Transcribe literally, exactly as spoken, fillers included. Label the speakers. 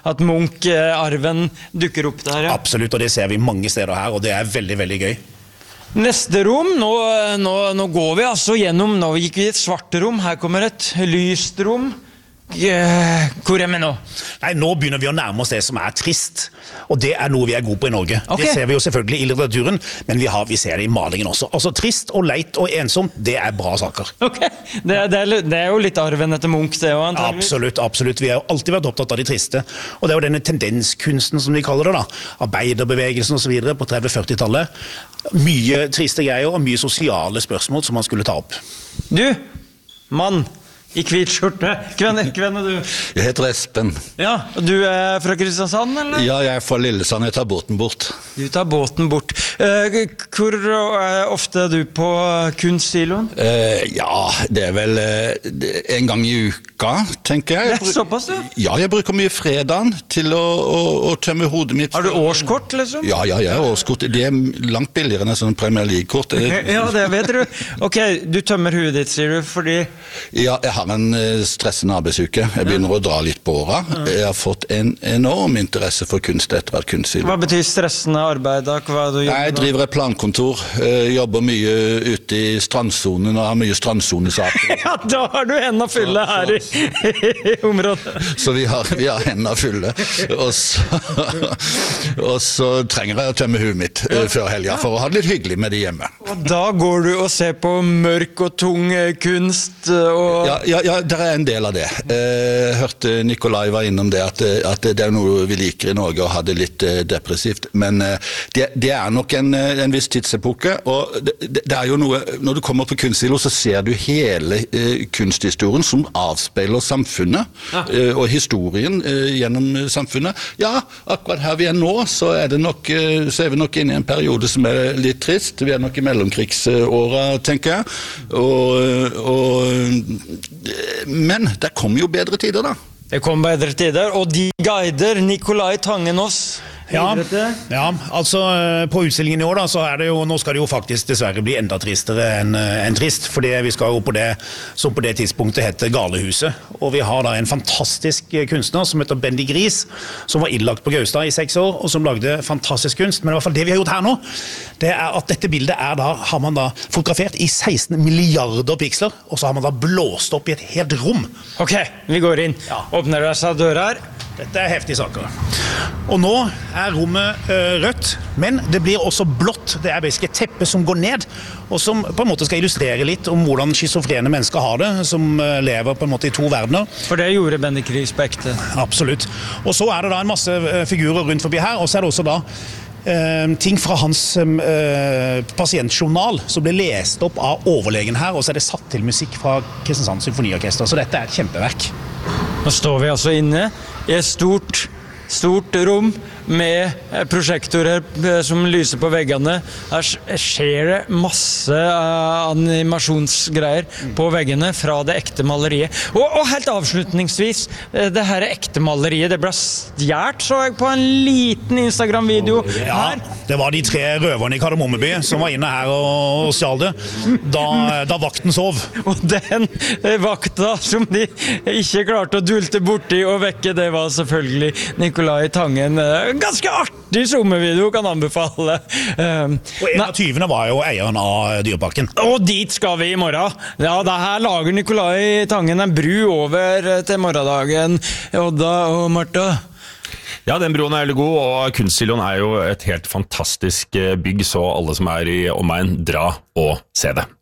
Speaker 1: at Munch-arven dukker opp der. Ja.
Speaker 2: Absolutt, og det ser vi mange steder her, og det er veldig, veldig gøy.
Speaker 1: Neste rom, nå, nå, nå går vi altså gjennom, nå gikk vi i et svart rom, her kommer et lyst rom. Hvor er vi nå?
Speaker 2: Nei, nå begynner vi å nærme oss det som er trist, og det er noe vi er gode på i Norge. Okay. Det ser vi jo selvfølgelig i litteraturen, men vi, har, vi ser det i malingen også. Altså trist og leit og ensomt, det er bra saker.
Speaker 1: Ok, det er, det er, det er jo litt arven etter Munch, det jo antageligvis.
Speaker 2: Absolutt, absolutt. Vi har jo alltid vært opptatt av de triste, og det er jo denne tendenskunsten som vi kaller det da, arbeiderbevegelsen og så videre på tretti-førti-tallet. Mye triste greier og mye sosiale spørsmål som man skulle ta opp.
Speaker 1: Du, mann, i hvit skjorte. Hvem er, hvem er du?
Speaker 3: Jeg heter Espen.
Speaker 1: Ja, og du er fra Kristiansand, eller?
Speaker 3: Ja, jeg er fra Lillesand. Jeg tar båten bort.
Speaker 1: Du tar båten bort. Uh, hvor uh, ofte er du på kunstsiloen?
Speaker 3: Uh, ja, det er vel uh, en gang i uka, tenker jeg.
Speaker 1: Det er såpass, du?
Speaker 3: Ja, jeg bruker mye fredagen til å, å, å tømme hodet mitt.
Speaker 1: Har du årskort, liksom?
Speaker 3: Ja, ja, jeg har årskort. Det er langt billigere enn en sånn Premier League-kort.
Speaker 1: Ja, det vet du. Ok, du tømmer hodet ditt, sier du, fordi...
Speaker 3: Ja, jeg har en stressende arbeidsuke. Jeg begynner å dra litt på åra. Jeg har fått en enorm interesse for kunst etter hvert kunstsiden.
Speaker 1: Hva betyr stressende arbeid da? Hva er det du gjør?
Speaker 3: Jeg driver et plankontor. Jeg jobber mye ute i strandzonen og har mye strandzonesaker.
Speaker 1: Ja, da har du hendene fulle her i, i området.
Speaker 3: Så vi har, vi har hendene fulle. Og så, og så trenger jeg å tømme huet mitt ja. Før helga for å ha det litt hyggelig med de hjemme.
Speaker 1: Og da går du og ser på mørk og tung kunst og...
Speaker 3: Ja, ja, ja, det er en del av det. Jeg hørte Nikolai var innom det, at, at det er noe vi liker i Norge å ha det litt depressivt, men det, det er nok en, en viss tidsepoke, og det, det er jo noe, når du kommer på kunstsilo, så ser du hele eh, kunsthistorien som avspeiler samfunnet, ja. eh, og historien eh, gjennom samfunnet. Ja, akkurat her vi er nå, så er, det nok, eh, så er vi nok inne i en periode som er litt trist. Vi er nok i mellomkrigsåra, tenker jeg, og, og men det kommer jo bedre tider da.
Speaker 1: Det kommer bedre tider, og de guider Nikolai Tangenås.
Speaker 2: Ja, ja, altså på utstillingen i år da, så er det jo, nå skal det jo faktisk dessverre bli enda tristere enn en trist, fordi vi skal jo på det, som på det tidspunktet heter Galehuset, og vi har da en fantastisk kunstner som heter Bendy Gris, som var innlagt på Gaustad i seks år, og som lagde fantastisk kunst, men i hvert fall det vi har gjort her nå, det er at dette bildet er da, har man da fotografert i seksten milliarder piksler, og så har man da blåst opp i et helt rom.
Speaker 1: Ok, vi går inn. Ja. Åpner det seg døra her?
Speaker 2: Dette er heftige saker. Og nå er rommet uh, rødt, men det blir også blått. Det er basisk et teppe som går ned, og som på en måte skal illustrere litt om hvordan schizofrene mennesker har det, som uh, lever på en måte i to verdener.
Speaker 1: For det gjorde Bendy Gris på ekte.
Speaker 2: Absolutt. Og så er det da en masse uh, figurer rundt forbi her, og så er det også da Uh, ting fra hans uh, pasientjournal som ble lest opp av overlegen her, og så er det satt til musikk fra Kristiansand Symfoniorkester, så dette er et kjempeverk.
Speaker 1: Nå står vi altså inne i et stort, stort rom med prosjektorer som lyser på veggene. Her skjer det masse animasjonsgreier på veggene fra det ekte maleriet. Og, og helt avslutningsvis, det her ekte maleriet, det ble stjert, så jeg på en liten Instagram-video her.
Speaker 2: Ja, det var de tre røverne i Kardemommeby som var inne her og, og stjal det, da, da vakten sov.
Speaker 1: Og den vakta som de ikke klarte å dulte borti og vekke, det var selvfølgelig Nikolai Tangen. Ganske artig sommervideo, kan anbefale. Um,
Speaker 2: og en av tyvene var jo eieren av Dyreparken.
Speaker 1: Og dit skal vi i morgen. Ja, det her lager Nikolai Tangen en bru over til morgendagen. Odda og Martha.
Speaker 4: Ja, den broen er veldig god, og kunstsiloen er jo et helt fantastisk bygg, så alle som er i omegn, dra og se det.